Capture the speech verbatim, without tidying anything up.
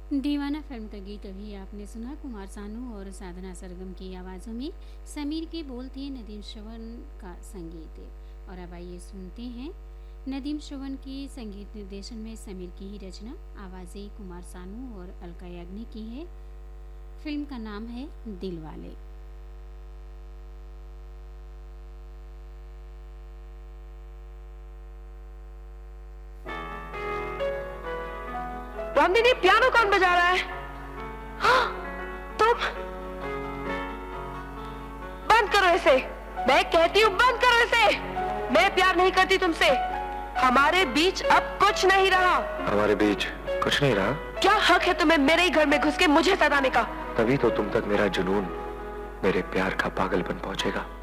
दीवाना फिल्म का गीत अभी आपने सुना कुमार सानू और साधना सरगम की आवाज़ों में। समीर के बोल थे, नदीम श्रवण का संगीत। और अब आइए सुनते हैं नदीम श्रवण के संगीत निर्देशन में समीर की ही रचना, आवाज़ें कुमार सानू और अलका याग्निक की है। फिल्म का नाम है दिलवाले। रामदीनी, पियानो कौन बजा रहा है? हाँ, तुम। बंद करो इसे। मैं कहती हूँ बंद करो इसे। मैं प्यार नहीं करती तुमसे। हमारे बीच अब कुछ नहीं रहा। हमारे बीच कुछ नहीं रहा? क्या हक है तुम्हें मेरे ही घर में घुस के मुझे सताने का? तभी तो तुम तक मेरा जुनून, मेरे प्यार का पागलपन पहुंचेगा।